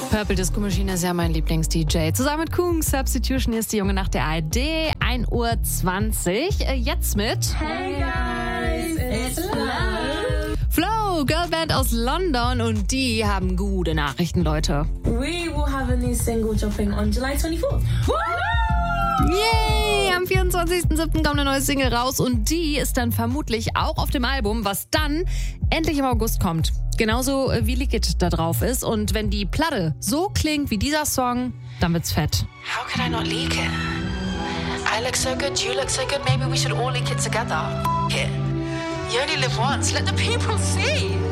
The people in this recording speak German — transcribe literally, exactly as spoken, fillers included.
Purple Disco Machine ist ja mein Lieblings-D J. Zusammen mit Kung Substitution ist die Junge nach der A R D. ein Uhr zwanzig. Jetzt mit Hey guys, it's Flow. Flow, Girlband aus London, und die haben gute Nachrichten, Leute. We will have a new single dropping on July twenty-fourth. Yay! Am vierundzwanzigsten siebten kommt eine neue Single raus und die ist dann vermutlich auch auf dem Album, was dann endlich im August kommt. Genauso wie Liquid da drauf ist. Und wenn die Platte so klingt wie dieser Song, dann wird's fett. How could I not leak it? I look so good, you look so good, maybe we should all leak it together. F it. You only live once, let the people see.